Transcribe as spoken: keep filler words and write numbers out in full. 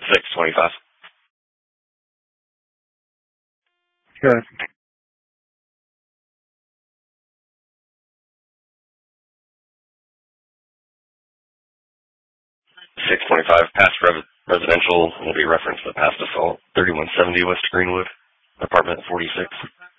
six twenty-five. Okay. six twenty-five, past re- residential will be referenced to past assault. thirty-one seventy West Greenwood, apartment forty-six.